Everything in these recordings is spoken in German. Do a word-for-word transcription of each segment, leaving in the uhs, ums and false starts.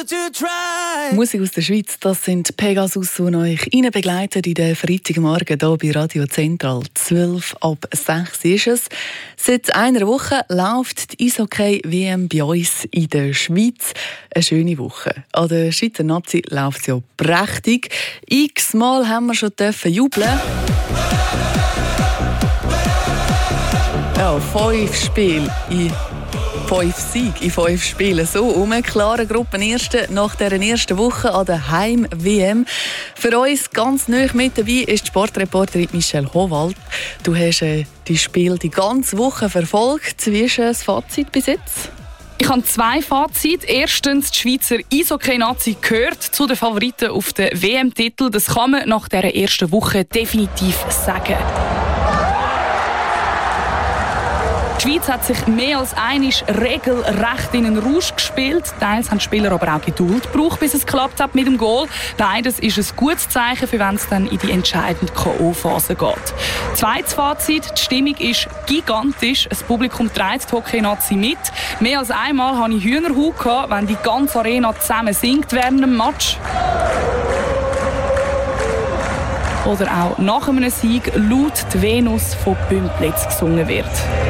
Musik aus der Schweiz, das sind Pegasus, die euch rein begleiten in den Freitagmorgen hier bei Radio Zentral. zwölf ab sechs ist es. Seit einer Woche läuft die Eishockey-W M bei uns in der Schweiz. Eine schöne Woche. An der Schweizer Nazi läuft es ja prächtig. X-Mal haben wir schon dürfen jubeln. Ja, fünf Spiele in Fünf Siege in fünf Spielen. So um einen klaren Gruppenersten nach dieser ersten Woche an der Heim-W M. Für uns ganz neu mit dabei ist die Sportreporterin Michelle Howald. Du hast äh, die Spiele die ganze Woche verfolgt. Wie ist das Fazit bis jetzt? Ich habe zwei Fazite. Erstens, die Schweizer Eishockey-Nazi gehört zu den Favoriten auf den W M-Titel. Das kann man nach dieser ersten Woche definitiv sagen. Die Schweiz hat sich mehr als einmal regelrecht in einen Rausch gespielt. Teils haben die Spieler aber auch Geduld gebraucht, bis es geklappt hat mit dem Goal. Beides ist ein gutes Zeichen, für wenn es dann in die entscheidende K O-Phase geht. Zweites Fazit, die Stimmung ist gigantisch. Das Publikum trägt die Hockey-Nazi mit. Mehr als einmal hatte ich Hühnerhaut, wenn die ganze Arena zusammen singt während dem Match. Oder auch nach einem Sieg laut die Venus von Bümplitz gesungen wird.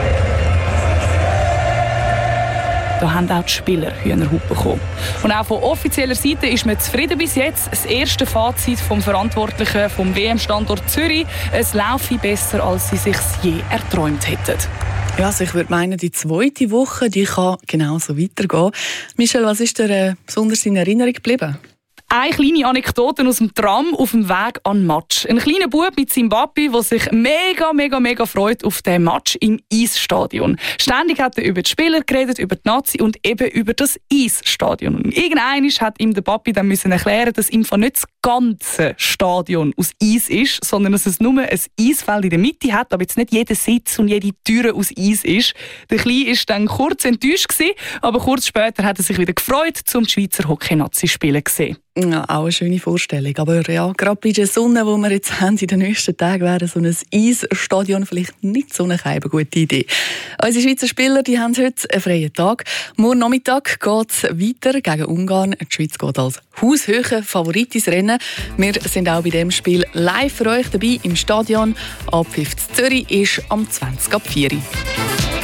Da haben auch die Spieler Hühnerhaut bekommen. Und auch von offizieller Seite ist man zufrieden bis jetzt. Das erste Fazit vom Verantwortlichen vom W M-Standort Zürich: Es laufe besser, als sie sich je erträumt hätten. Ja, also ich würde meinen, die zweite Woche die kann genauso weitergehen. Michelle, was ist dir äh, besonders in Erinnerung geblieben? Eine kleine Anekdote aus dem Tram auf dem Weg an den Match. Ein kleiner Bub mit seinem Papi, der sich mega, mega, mega freut auf den Match im Eisstadion. Ständig hat er über die Spieler geredet, über die Nazi und eben über das Eisstadion. Und irgendwann hat ihm der Papi dann müssen erklären, dass ihm nicht das ganze Stadion aus Eis ist, sondern dass es nur ein Eisfeld in der Mitte hat, aber jetzt nicht jeder Sitz und jede Tür aus Eis ist. Der Kleine war dann kurz enttäuscht gewesen, aber kurz später hat er sich wieder gefreut, um die Schweizer Hockey-Nazi spielen zu sehen. Ja, auch eine schöne Vorstellung. Aber ja, gerade bei der Sonne, die wir jetzt haben, in den nächsten Tagen wäre so ein Eisstadion vielleicht nicht so eine gute Idee. Unsere Schweizer Spieler die haben heute einen freien Tag. Morgen Nachmittag geht es weiter gegen Ungarn. Die Schweiz geht als haushöher Favorit ins Rennen. Wir sind auch bei diesem Spiel live für euch dabei im Stadion. Abpfiff Zürich ist am zwanzig ab vier Uhr.